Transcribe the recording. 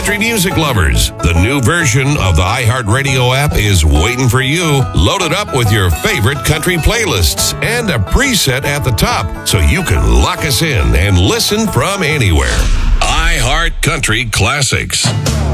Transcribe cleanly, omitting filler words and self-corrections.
country music lovers. The new version of the iHeartRadio app is waiting for you. Load it up with your favorite country playlists and a preset at the top so you can lock us in and listen from anywhere. iHeart Country Classics.